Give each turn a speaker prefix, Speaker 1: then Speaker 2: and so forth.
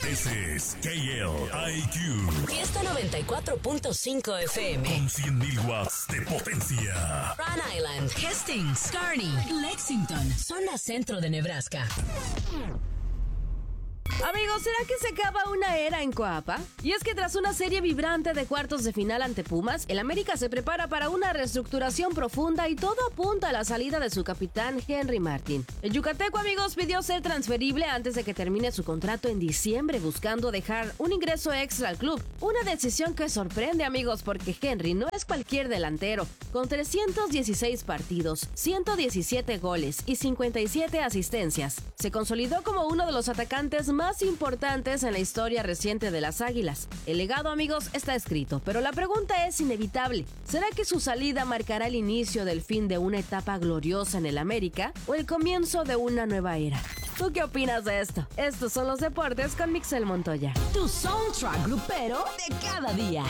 Speaker 1: Ese es KLIQ.
Speaker 2: Fiesta 94.5 FM.
Speaker 1: Con 100.000 watts de potencia.
Speaker 2: Rhode Island, Hastings, Kearney, Lexington, zona centro de Nebraska.
Speaker 3: Amigos, ¿será que se acaba una era en Coapa? Y es que tras una serie vibrante de cuartos de final ante Pumas, el América se prepara para una reestructuración profunda y todo apunta a la salida de su capitán Henry Martin. El yucateco, amigos, pidió ser transferible antes de que termine su contrato en diciembre, buscando dejar un ingreso extra al club. Una decisión que sorprende, amigos, porque Henry no es cualquier delantero. Con 316 partidos, 117 goles y 57 asistencias, se consolidó como uno de los atacantes más importantes en la historia reciente de las Águilas. El legado, amigos, está escrito, pero la pregunta es inevitable. ¿Será que su salida marcará el inicio del fin de una etapa gloriosa en el América o el comienzo de una nueva era? ¿Tú qué opinas de esto? Estos son los deportes con Mixel Montoya.
Speaker 2: Tu soundtrack grupero de cada día.